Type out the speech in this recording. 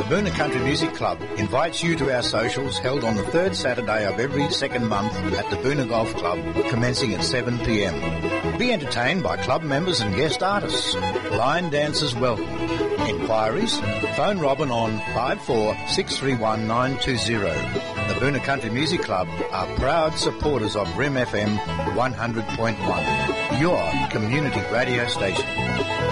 Boona Country Music Club invites you to our socials held on the third Saturday of every second month at the Boona Golf Club, commencing at 7 p.m. Be entertained by club members and guest artists. Line dancers welcome. Inquiries? Phone Robin on 54631920. The Boona Country Music Club are proud supporters of Rim FM 100.1, your community radio station.